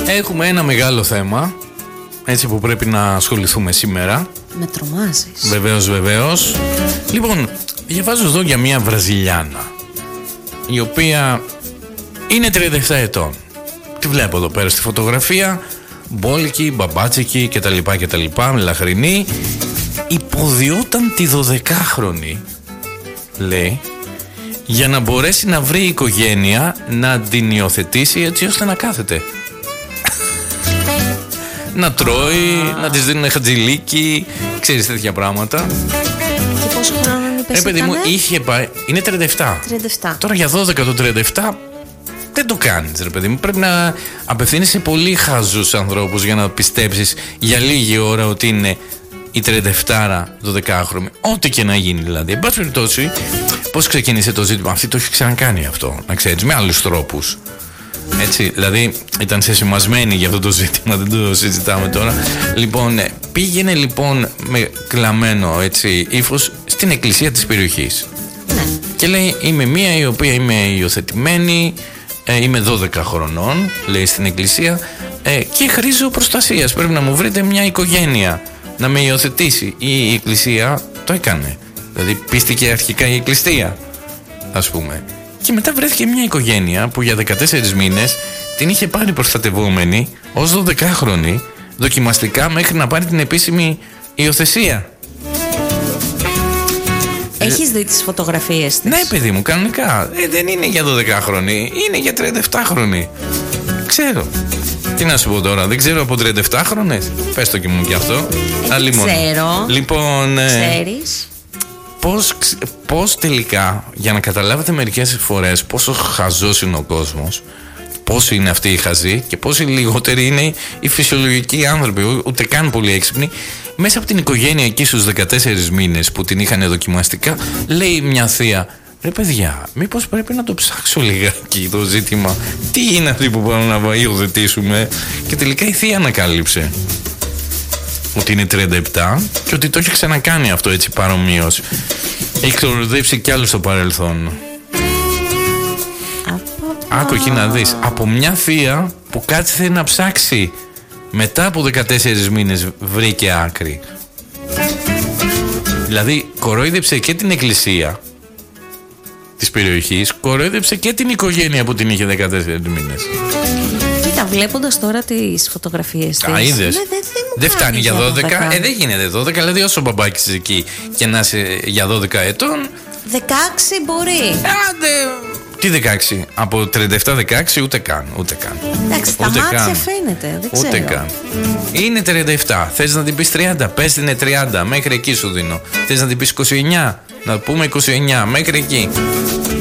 Έχουμε ένα μεγάλο θέμα, έτσι, που πρέπει να ασχοληθούμε σήμερα. Με τρομάζεις. Βεβαίως. Λοιπόν, διαβάζω εδώ για μια Βραζιλιάνα, η οποία είναι 37 ετών. Τη βλέπω εδώ πέρα στη φωτογραφία, μπόλικη, μπαμπάτσικη κτλ, λαχρινή. Υποδιόταν τη 12χρονη, λέει, για να μπορέσει να βρει οικογένεια να την υιοθετήσει, έτσι ώστε να κάθεται. Να τρώει, να της δίνουν χατζηλίκι, ξέρεις, τέτοια πράγματα. Και πόσο χρόνο είπες παιδί μου, είχε πάει, είναι 37. Τώρα για 12 το 37 δεν το κάνεις, ρε παιδί μου. Πρέπει να απευθύνεις σε πολύ χαζούς ανθρώπους για να πιστέψεις για λίγη ώρα ότι είναι η 37 12χρονη. Ό,τι και να γίνει δηλαδή. Εν πάση περιπτώσει, πώς ξεκίνησε το ζήτημα? Αυτή το έχει ξανακάνει αυτό, να ξέρεις, με άλλους τρόπους. Έτσι, δηλαδή ήταν σεσημασμένη για αυτό το ζήτημα, δεν το συζητάμε τώρα. Λοιπόν, πήγαινε λοιπόν με κλαμμένο, έτσι, ύφος στην εκκλησία της περιοχής. Και λέει, είμαι μία η οποία είμαι υιοθετημένη, είμαι 12 χρονών, λέει στην εκκλησία, και χρήζω προστασίας. Πρέπει να μου βρείτε μια οικογένεια να με υιοθετήσει. Η εκκλησία το έκανε. Δηλαδή πίστηκε αρχικά η εκκλησία, ας πούμε. Και μετά βρέθηκε μια οικογένεια που για 14 μήνες την είχε πάρει προστατευόμενη ως 12χρονη, δοκιμαστικά, μέχρι να πάρει την επίσημη υιοθεσία. Έχεις δει τις φωτογραφίες της? Ναι, παιδί μου, κανονικά. Δεν είναι για 12χρονη, είναι για 37χρονη. Ξέρω. Τι να σου πω τώρα, δεν ξέρω από 37χρονες. Πες το και μου κι αυτό. Ξέρω. Λοιπόν, ξέρεις. Πώς τελικά, για να καταλάβετε μερικές φορές πόσο χαζός είναι ο κόσμος, πόσοι είναι αυτοί οι χαζοί και πόσοι λιγότεροι είναι οι φυσιολογικοί άνθρωποι, ούτε καν πολύ έξυπνοι, μέσα από την οικογένεια εκεί στους 14 μήνες που την είχαν δοκιμαστικά, λέει μια θεία, ρε παιδιά, μήπως πρέπει να το ψάξω λιγάκι το ζήτημα, τι είναι αυτοί που πάνε να υιοθετήσουμε? Και τελικά η θεία ανακάλυψε ότι είναι 37 και ότι το έχει ξανακάνει αυτό, έτσι, παρομοίως. Έχει ξοροδέψει κι άλλο στο παρελθόν. Άκου εκεί να δεις. Από μια θεία που κάτσε να ψάξει, μετά από 14 μήνες βρήκε άκρη. Δηλαδή κορόιδεψε και την εκκλησία της περιοχής, κορόιδεψε και την οικογένεια που την είχε 14 μήνες. Κοίτα, βλέποντας τώρα τις φωτογραφίες της, είδες. Δεν φτάνει για 12. Δεν γίνεται 12. Δηλαδή όσο μπαμπάκης είσαι εκεί και να είσαι για 12 ετών, 16 μπορεί. Άντε. Τι 16? Από 37-16 ούτε καν. Εντάξει, τα μάτια φαίνεται. Δεν ξέρω. Ούτε καν. Είναι 37. Θες να την πεις 30? Πες την 30. Μέχρι εκεί σου δίνω. Θες να την πεις 29? Να πούμε 29. Μέχρι εκεί.